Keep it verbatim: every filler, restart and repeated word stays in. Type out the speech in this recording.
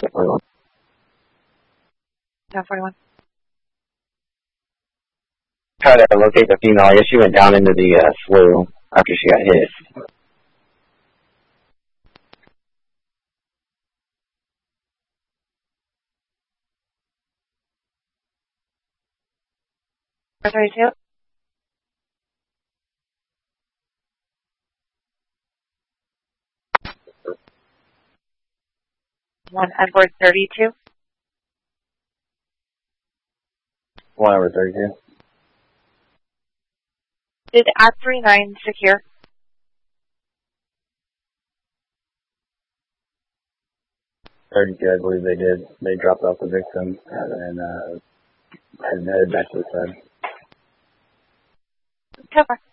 ten forty-one. Try to locate the female. I guess she went down into the uh, slough after she got hit. thirty-two. One Edward thirty-two. One over thirty-two. Did at three nine secure? thirty-two, I believe they did. They dropped off the victim and uh, headed back to the side. Cover.